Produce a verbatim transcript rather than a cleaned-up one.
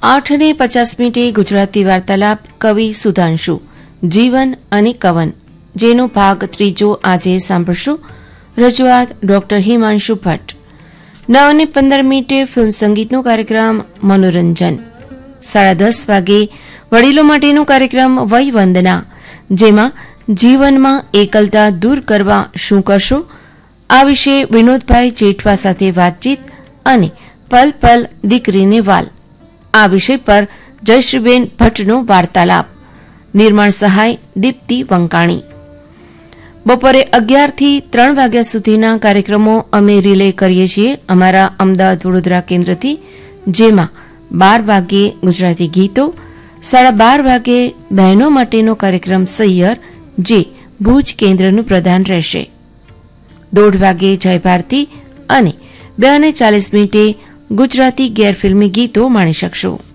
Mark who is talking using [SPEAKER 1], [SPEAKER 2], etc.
[SPEAKER 1] આઠ ને પચાસ મિનિટે ગુજરાતી વાર્તાલાપ કવિ સુધાંશુ જીવન અને કવન, જેનો ભાગ ત્રીજો આજે સાંભળશું. રજૂઆત ડોક્ટર હિમાંશુ ભટ્ટ. નવ અને પંદર મિનિટે ફિલ્મ સંગીતનો કાર્યક્રમ મનોરંજન. સાડા દસ વાગે વડીલો માટેનો કાર્યક્રમ વય વંદના, જેમાં જીવનમાં એકલતા દૂર કરવા શું કરશો આ વિશે વિનોદભાઈ જેઠવા સાથે વાતચીત અને પલ પલ દીકરીને વાલ આ વિષય પર જયશ્રીબેન ભટ્ટનો વાર્તાલાપ. નિર્માણ સહાય દીપ્તિ વંકાણી. બપોરે અગિયાર થી ત્રણ વાગ્યા સુધીના કાર્યક્રમો અમે રિલે કરીએ છીએ અમારા અમદાવાદ વડોદરા કેન્દ્રથી, જેમાં બાર વાગ્યે ગુજરાતી ગીતો, સાડા બાર વાગ્યે બહેનો માટેનો કાર્યક્રમ સૈયર, જે ભુજ કેન્દ્રનું પ્રધાન રહેશે. દોઢ વાગ્યે જય ભારતી અને બે અને ચાલીસ મિનિટે ગુજરાતી ગેરફિલ્મી ગીતો માણી શકશો.